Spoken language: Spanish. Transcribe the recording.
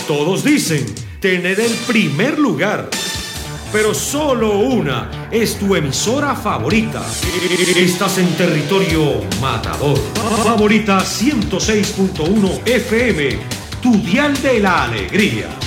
Todos dicen tener el primer lugar, pero solo una es tu emisora favorita. Estás en territorio matador. Favorita 106.1 FM, tu dial de la alegría.